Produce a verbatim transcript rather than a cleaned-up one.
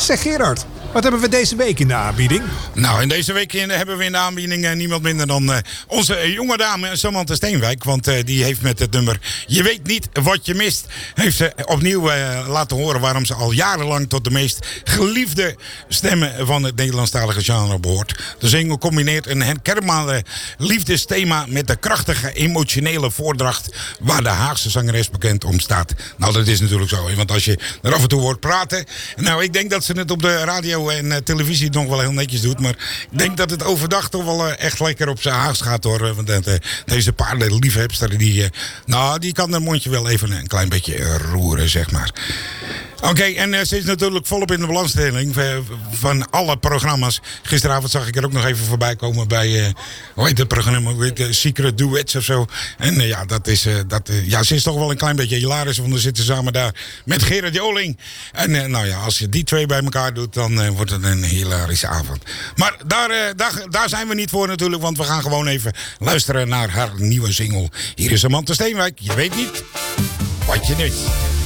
Zeg Gerard, wat hebben we deze week in de aanbieding? Nou, in deze week in, hebben we in de aanbieding uh, niemand minder dan uh, onze uh, jonge dame Samantha Steenwijk. Want uh, die heeft met het nummer Je weet niet wat je mist, heeft ze opnieuw uh, laten horen waarom ze al jarenlang tot de meest geliefde stemmen van het Nederlandstalige genre behoort. De single combineert een herkenbare liefdesthema met de krachtige emotionele voordracht waar de Haagse zangeres bekend om staat. Nou, dat is natuurlijk zo, want als je er af en toe hoort praten. Nou, ik denk dat ze het op de radio en uh, televisie nog wel heel netjes doet. Maar ik denk dat het overdag toch wel uh, echt lekker op zijn Haags gaat hoor. Want uh, deze paardenliefhebster, die, uh, nou, die kan haar mondje wel even een klein beetje uh, roeren, zeg maar. Oké, okay, en uh, ze is natuurlijk volop in de belangstelling van alle programma's. Gisteravond zag ik er ook nog even voorbij komen bij, uh, hoe heet het programma, hoe heet het, Secret Duets of zo. En uh, ja, dat is, uh, dat, uh, ja, ze is toch wel een klein beetje hilarisch, want we zitten samen daar met Gerard Joling. En uh, nou ja, als je die twee bij elkaar doet, dan uh, wordt het een hilarische avond. Maar daar, uh, daar, daar zijn we niet voor natuurlijk, want we gaan gewoon even luisteren naar haar nieuwe single. Hier is Samantha Steenwijk, je weet niet wat je mist.